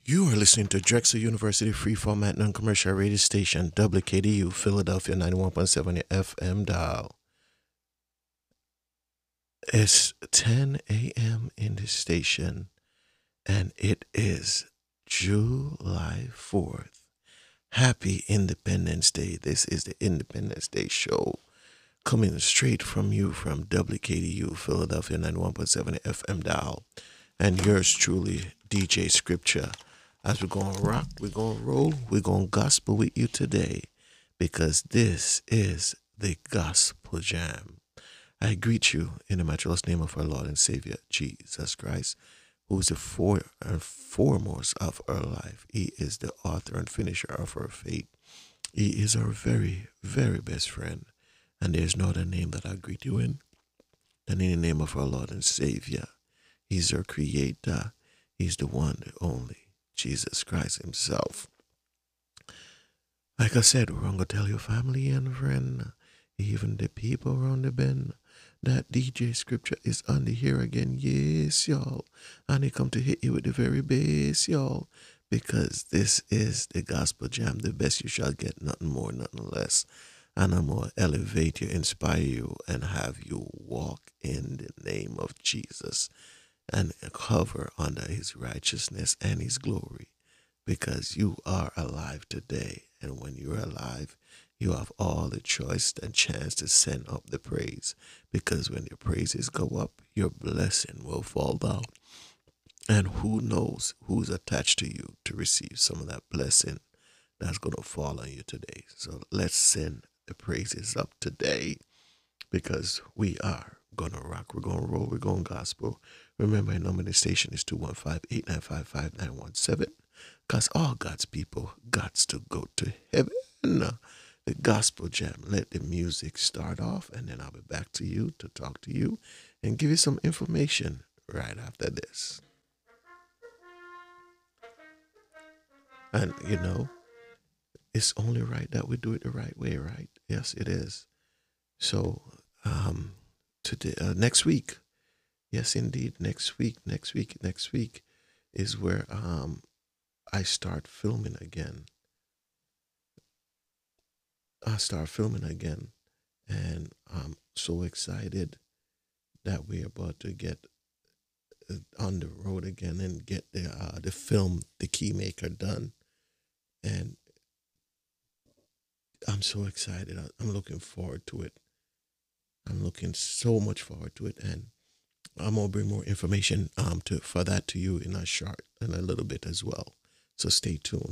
You are listening to Drexel University Free Format Non-Commercial Radio Station, WKDU, Philadelphia 91.7 FM dial. It's 10 a.m. in the station, and it is July 4th. Happy Independence Day. This is the Independence Day show coming straight from you from WKDU, Philadelphia 91.7 FM dial. And yours truly, DJ Scripture. As we're going to rock, we're going to roll, we're going to gospel with you today because this is the Gospel Jam. I greet you in the matchless name of our Lord and Savior, Jesus Christ, who is the foremost of our life. He is the author and finisher of our faith. He is our very, very best friend. And there's no other name that I greet you in than in the name of our Lord and Savior. He's our creator. He's the one, the only, Jesus Christ himself. Like I said, we're going to tell your family and friend, even the people around the bend, that DJ Scripture is on the here again. Yes, y'all. And he come to hit you with the very best, y'all. Because this is the Gospel Jam, the best you shall get, nothing more, nothing less. And I'm going to elevate you, inspire you, and have you walk in the name of Jesus and cover under his righteousness and his glory, because you are alive today. And when you're alive, you have all the choice and chance to send up the praise, because when your praises go up, your blessing will fall down. And who knows who's attached to you to receive some of that blessing that's going to fall on you today. So let's send the praises up today, because we are going to rock, we're going to roll, we're going gospel. Remember, our number in the station is 215-895-5917, because all God's people got to go to heaven. The Gospel Jam. Let the music start off, and then I'll be back to you to talk to you and give you some information right after this. And, it's only right that we do it the right way, right? Yes, it is. So, today, next week, yes, indeed, next week is where I start filming again. And I'm so excited that we're about to get on the road again and get the film, The Keymaker, done. And I'm so excited. I'm looking forward to it. I'm looking so much forward to it, and I'm gonna bring more information for that to you in a little bit as well. So stay tuned.